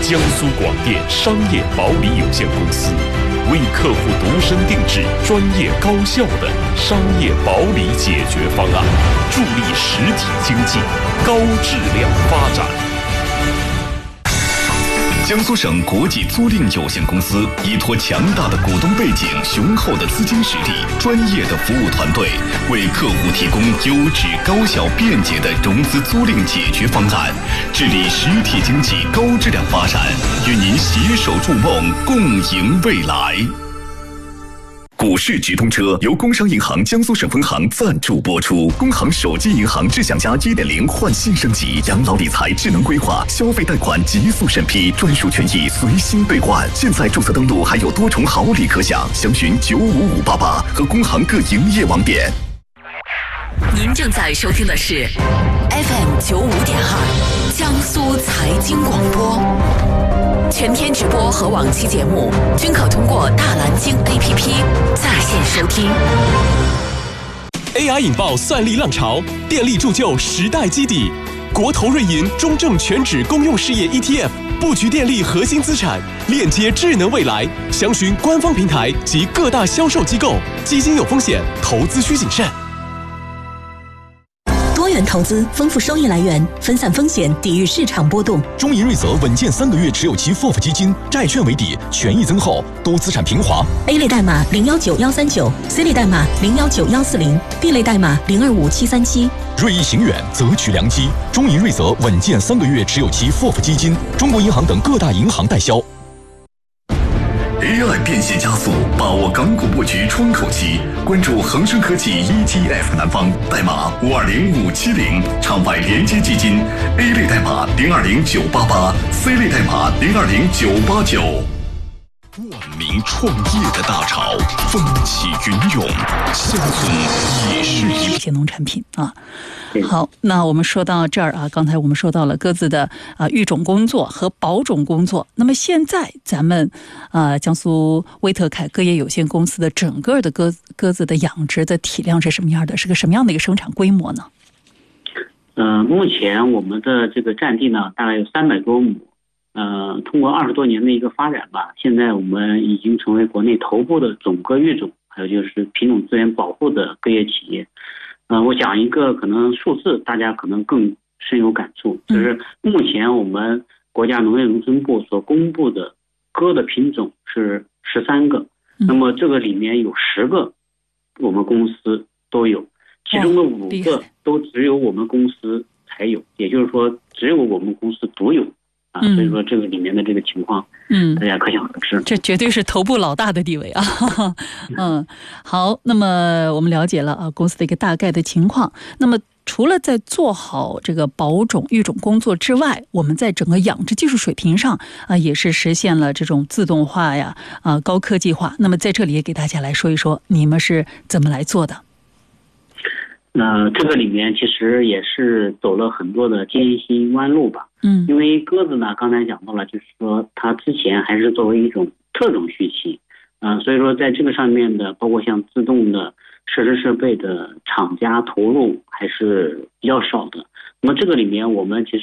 江苏广电商业保理有限公司，为客户度身定制专业高效的商业保理解决方案，助力实体经济高质量发展。 江苏省国际租赁有限公司依托强大的股东背景、雄厚的资金实力、专业的服务团队，为客户提供优质、高效、便捷的融资租赁解决方案，致力实体经济高质量发展，与您携手筑梦，共赢未来。股市直通车由工商银行江苏省分行赞助播出。工行手机银行智享家 1.0 焕新升级，养老理财智能规划，消费贷款极速审批，专属权益随心兑换。现在注册登录还有多重好礼可享，详询95588和工行各营业网点。 您正在收听的是 FM 95.2江苏财经广播。全天直播和往期节目均可通过大蓝鲸 APP 在线收听。 AI 引爆算力浪潮，电力铸就时代基底。国投瑞银中证全指公用事业 ETF 布局电力核心资产，链接智能未来。详询官方平台及各大销售机构。基金有风险，投资需谨慎。 多元投资，丰富收益来源，分散风险，抵御市场波动。 中银瑞泽稳健3个月持有期 FOF 基金，债券为底，权益增厚，多资产平滑。 A 类代码019139， C 类代码019140， B 类代码025737。 锐意行远，择取良机。中银瑞泽稳健3个月持有期 FOF 基金，中国银行等各大银行代销。 AI 变现加速，把握港股布局窗口期，关注恒生科技 ETF 南方，代码520570，场外连接基金 A 类代码020988， C 类代码020989。万民创业的大潮，风起云涌，乡村也是一些农产品啊。好，那我们说到这儿啊，刚才我们说到了鸽子的育种工作和保种工作。那么现在咱们江苏威特凯鸽业有限公司的整个的鸽子的养殖的体量是什么样的？是个什么样的一个生产规模呢？ 目前我们的这个占地呢，大概有300多亩。通过20多年的一个发展吧，现在我们已经成为国内头部的种鸽育种，还有就是品种资源保护的鸽业企业。我讲一个可能数字，大家可能更深有感触，就是目前我们国家农业农村部所公布的鸽的品种是13个，那么这个里面有10个我们公司都有，其中的5个都只有我们公司才有，也就是说只有我们公司独有。所以说这个里面的这个情况，大家可想而知， 这绝对是头部老大的地位啊。好，那么我们了解了啊公司的一个大概的情况。那么除了在做好这个保种育种工作之外，我们在整个养殖技术水平上也是实现了这种自动化呀高科技化。那么在这里也给大家来说一说你们是怎么来做的。 这个里面其实也是走了很多的艰辛弯路吧。因为鸽子呢，刚才讲到了，就是说它之前还是作为一种特种畜期，所以说在这个上面的，包括像自动的设施设备的厂家投入还是比较少的。那么这个里面我们其实